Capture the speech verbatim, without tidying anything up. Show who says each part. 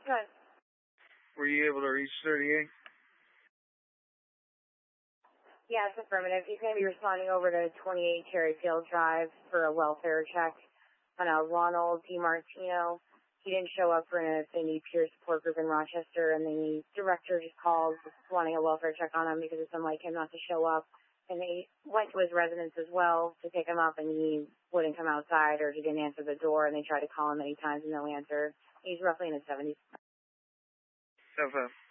Speaker 1: Good.
Speaker 2: Were you able to reach thirty-eight?
Speaker 1: Yes, affirmative. He's going to be responding over to twenty-eight Cherryfield Drive for a welfare check on a Ronald DiMartino. He didn't show up for an Affinity Peer Support Group in Rochester, and the director just called wanting a welfare check on him because it's unlike him not to show up. And they went to his residence as well to pick him up, and he wouldn't come outside or he didn't answer the door, and they tried to call him many times and no answer. He's roughly in his seventies.
Speaker 2: Okay.